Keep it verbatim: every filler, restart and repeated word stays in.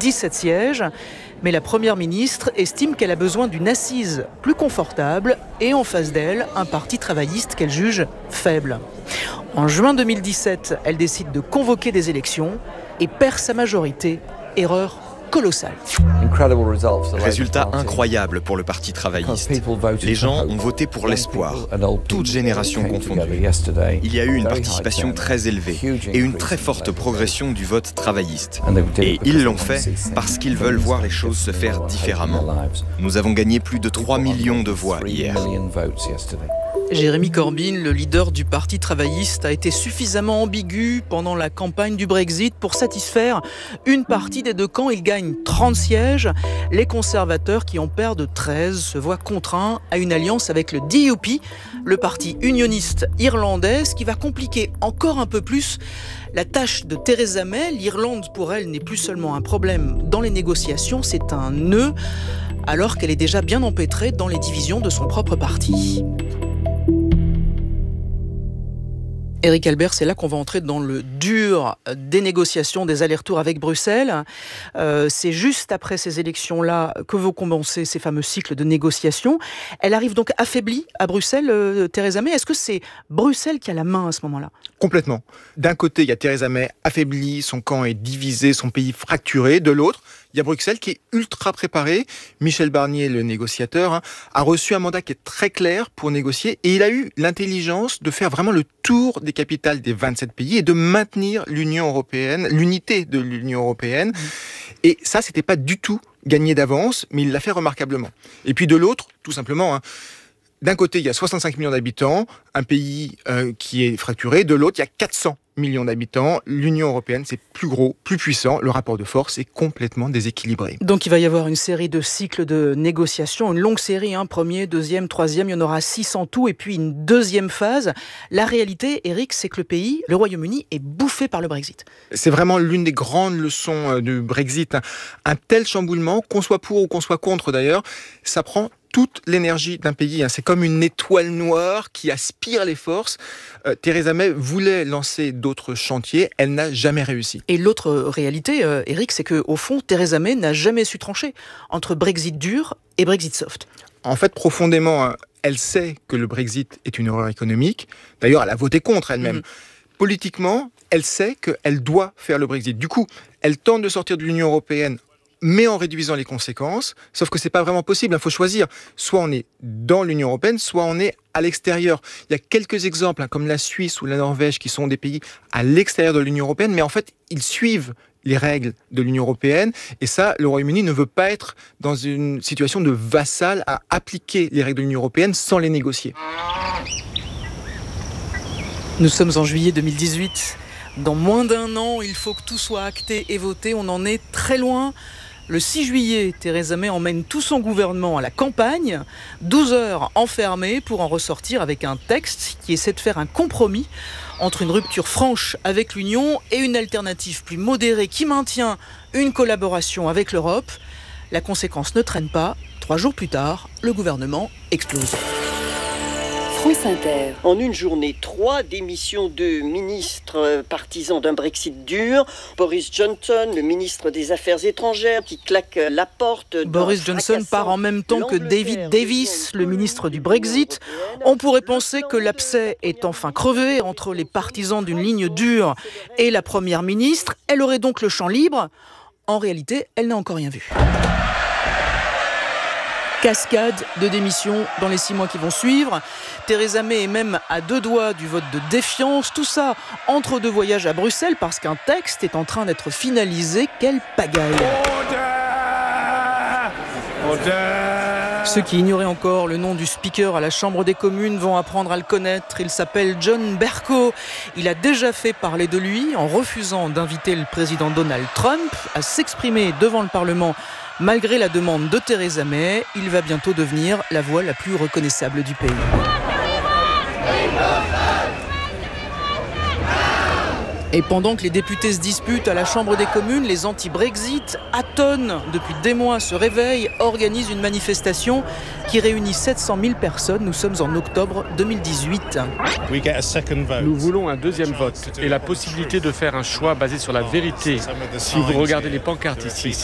dix-sept sièges. Mais la Première ministre estime qu'elle a besoin d'une assise plus confortable et en face d'elle, un parti travailliste qu'elle juge faible. En juin deux mille dix-sept, elle décide de convoquer des élections et perd sa majorité. Erreur colossale. Résultat incroyable pour le Parti travailliste. Les gens ont voté pour l'espoir, toutes générations confondues. Il y a eu une participation très élevée et une très forte progression du vote travailliste. Et ils l'ont fait parce qu'ils veulent voir les choses se faire différemment. Nous avons gagné plus de trois millions de voix hier. Jérémy Corbyn, le leader du Parti travailliste, a été suffisamment ambigu pendant la campagne du Brexit pour satisfaire une partie des deux camps. Il gagne trente sièges. Les conservateurs, qui en perdent treize, se voient contraints à une alliance avec le D U P, le parti unioniste irlandais, ce qui va compliquer encore un peu plus la tâche de Theresa May. L'Irlande, pour elle, n'est plus seulement un problème dans les négociations, c'est un nœud, alors qu'elle est déjà bien empêtrée dans les divisions de son propre parti. Éric Albert, c'est là qu'on va entrer dans le dur des négociations, des allers-retours avec Bruxelles. Euh, c'est juste après ces élections-là que vont commencer ces fameux cycles de négociations. Elle arrive donc affaiblie à Bruxelles, euh, Theresa May. Est-ce que c'est Bruxelles qui a la main à ce moment-là ? Complètement. D'un côté, il y a Theresa May affaiblie, son camp est divisé, son pays fracturé. De l'autre, il y a Bruxelles qui est ultra préparée. Michel Barnier, le négociateur, hein, a reçu un mandat qui est très clair pour négocier et il a eu l'intelligence de faire vraiment le tour des capitales des vingt-sept pays et de maintenir l'Union européenne, l'unité de l'Union européenne. Et ça, c'était pas du tout gagné d'avance, mais il l'a fait remarquablement. Et puis de l'autre, tout simplement, hein, d'un côté, il y a soixante-cinq millions d'habitants, un pays euh, qui est fracturé. De l'autre, il y a quatre cents millions d'habitants. L'Union européenne, c'est plus gros, plus puissant. Le rapport de force est complètement déséquilibré. Donc il va y avoir une série de cycles de négociations, une longue série, hein, premier, deuxième, troisième, il y en aura six en tout, et puis une deuxième phase. La réalité, Éric, c'est que le pays, le Royaume-Uni, est bouffé par le Brexit. C'est vraiment l'une des grandes leçons du Brexit. Un tel chamboulement, qu'on soit pour ou qu'on soit contre d'ailleurs, ça prend toute l'énergie d'un pays. C'est comme une étoile noire qui aspire les forces. Euh, Theresa May voulait lancer d'autres chantiers, elle n'a jamais réussi. Et l'autre réalité, euh, Éric, c'est qu'au fond, Theresa May n'a jamais su trancher entre Brexit dur et Brexit soft. En fait, profondément, elle sait que le Brexit est une erreur économique. D'ailleurs, elle a voté contre elle-même. Mmh. Politiquement, elle sait qu'elle doit faire le Brexit. Du coup, elle tente de sortir de l'Union européenne, mais en réduisant les conséquences, sauf que c'est pas vraiment possible, il faut choisir. Soit on est dans l'Union européenne, soit on est à l'extérieur. Il y a quelques exemples, hein, comme la Suisse ou la Norvège, qui sont des pays à l'extérieur de l'Union européenne, mais en fait, ils suivent les règles de l'Union européenne, et ça, le Royaume-Uni ne veut pas être dans une situation de vassal à appliquer les règles de l'Union européenne sans les négocier. Nous sommes en juillet deux mille dix-huit. Dans moins d'un an, il faut que tout soit acté et voté. On en est très loin. Le six juillet, Theresa May emmène tout son gouvernement à la campagne, douze heures enfermés pour en ressortir avec un texte qui essaie de faire un compromis entre une rupture franche avec l'Union et une alternative plus modérée qui maintient une collaboration avec l'Europe. La conséquence ne traîne pas. Trois jours plus tard, le gouvernement explose. France Inter. En une journée, trois démissions de ministres partisans d'un Brexit dur. Boris Johnson, le ministre des Affaires étrangères, qui claque la porte. Boris Johnson part en même temps que David Davis, le ministre du Brexit. On pourrait penser que l'abcès est enfin crevé entre les partisans d'une ligne dure et la première ministre. Elle aurait donc le champ libre. En réalité, elle n'a encore rien vu. Cascade de démissions dans les six mois qui vont suivre. Theresa May est même à deux doigts du vote de défiance. Tout ça entre deux voyages à Bruxelles parce qu'un texte est en train d'être finalisé. Quelle pagaille! Order Order Ceux qui ignoraient encore le nom du speaker à la Chambre des communes vont apprendre à le connaître. Il s'appelle John Bercow. Il a déjà fait parler de lui en refusant d'inviter le président Donald Trump à s'exprimer devant le Parlement. Malgré la demande de Theresa May, il va bientôt devenir la voix la plus reconnaissable du pays. Et pendant que les députés se disputent à la Chambre des communes, les anti-Brexit, Aton, depuis des mois, se réveillent, organisent une manifestation qui réunit sept cent mille personnes. Nous sommes en octobre deux mille dix-huit. Nous voulons un deuxième vote et la possibilité de faire un choix basé sur la vérité. Si vous regardez les pancartes ici,